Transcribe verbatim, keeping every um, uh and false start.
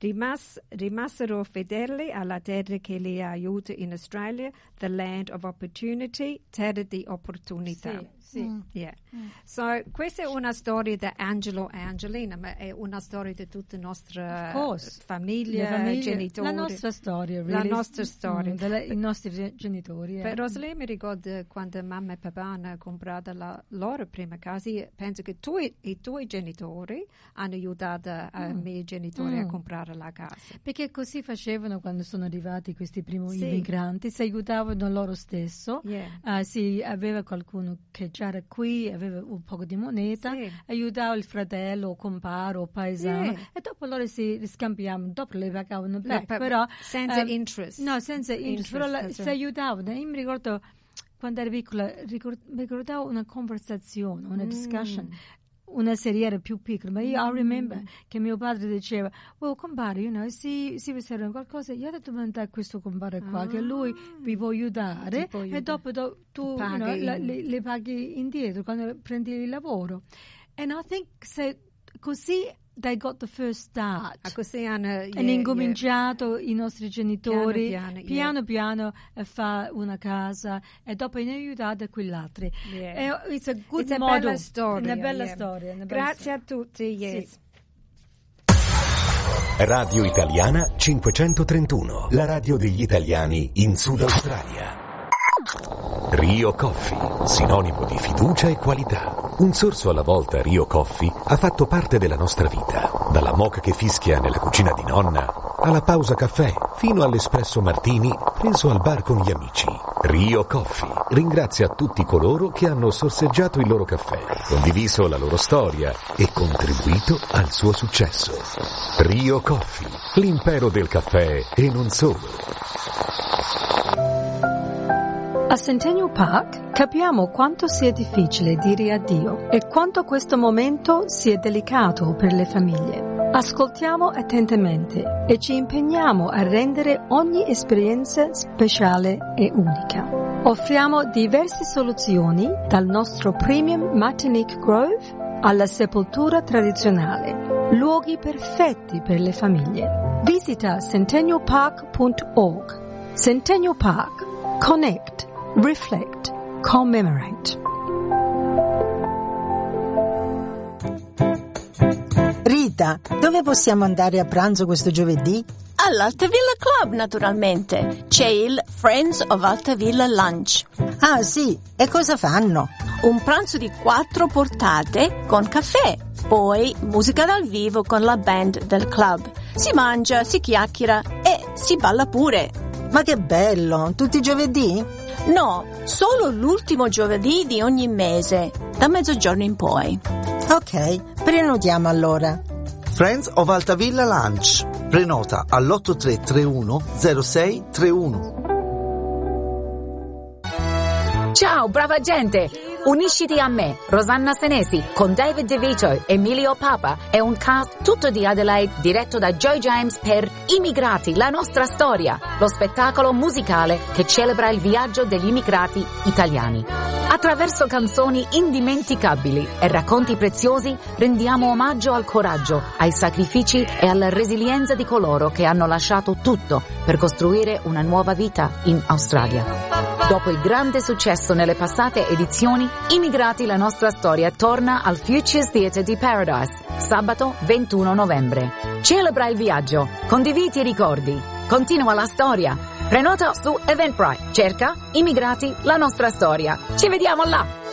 rimas- rimasero fedeli alla terra che li aiuta in Australia, the land of opportunity, terra di opportunità. Sì, sì. Mm. Yeah. Mm. So, questa è una storia di Angelo e Angelina, ma è una storia di tutta la nostra famiglia, famiglie, genitori. La nostra storia, really. La nostra storia. Mm, delle, I nostri genitori. Eh. Per Rosalie mi ricordo quando mamma e papà hanno comprato la loro prima casa, io penso che tu, i tuoi genitori hanno aiutato mm. i miei genitori mm. a comprare la casa. Perché così facevano quando sono arrivati questi primi sì. immigranti, si aiutavano loro stesso, yeah. uh, si aveva qualcuno che già era qui, aveva un po' di moneta, sì. aiutava il fratello, o compare, o paesano, sì. e dopo loro si scambiavano, dopo le pagavano back, no, però senza uh, interest. No, senza interest, interest però la, sì. si aiutavano. Io mi ricordo quando ero piccola, ricord- ricordavo una conversazione, una mm. discussion. Una serie era più piccola, ma io mm. remember che mio padre diceva, oh compare, you know, se, se vi serve qualcosa, io devo mandare questo compare qua, ah. che lui vi può aiutare, può aiutare. E dopo do, tu you know, la, le, le paghi indietro quando prendi il lavoro. And I think se, così they got the first start. Ah, così hanno yeah, hanno incominciato yeah. i nostri genitori piano piano, piano, yeah. piano a fare una casa e dopo hanno aiutato quell'altro. Yeah. E, it's a good it's a modo. bella storia. Una bella yeah. storia. Una bella Grazie storia. a tutti. Yes. Sì. Radio Italiana cinquecentotrentuno, la radio degli italiani in Sud Australia. Rio Coffee, sinonimo di fiducia e qualità. Un sorso alla volta Rio Coffee ha fatto parte della nostra vita, dalla moka che fischia nella cucina di nonna, alla pausa caffè, fino all'espresso martini preso al bar con gli amici. Rio Coffee ringrazia tutti coloro che hanno sorseggiato il loro caffè, condiviso la loro storia e contribuito al suo successo. Rio Coffee, l'impero del caffè e non solo. A Centennial Park capiamo quanto sia difficile dire addio e quanto questo momento sia delicato per le famiglie. Ascoltiamo attentamente e ci impegniamo a rendere ogni esperienza speciale e unica. Offriamo diverse soluzioni dal nostro Premium Martinique Grove alla sepoltura tradizionale, luoghi perfetti per le famiglie. Visita centennial park punto org. Centennial Park. Connect. Reflect, commemorate. Rita, dove possiamo andare a pranzo questo giovedì? All'Alta Villa Club, naturalmente. C'è il Friends of Alta Villa Lunch. Ah, sì. E cosa fanno? Un pranzo di quattro portate con caffè. Poi musica dal vivo con la band del club. Si mangia, si chiacchiera e si balla pure. Ma che bello! Tutti i giovedì? No, solo l'ultimo giovedì di ogni mese, da mezzogiorno in poi. Ok, prenotiamo allora. Friends of Alta Villa Lunch. Prenota all'otto tre tre uno zero sei tre uno. Ciao, brava gente! Unisciti a me, Rosanna Senesi, con David DeVito, Emilio Papa e un cast tutto di Adelaide diretto da Joe James per Immigrati, la nostra storia, lo spettacolo musicale che celebra il viaggio degli immigrati italiani. Attraverso canzoni indimenticabili e racconti preziosi rendiamo omaggio al coraggio, ai sacrifici e alla resilienza di coloro che hanno lasciato tutto per costruire una nuova vita in Australia. Dopo il grande successo nelle passate edizioni, Immigrati, la nostra storia torna al Futures Theatre di Paradise, sabato ventuno novembre. Celebra il viaggio, condividi i ricordi, continua la storia. Prenota su Eventbrite, cerca Immigrati, la nostra storia. Ci vediamo là!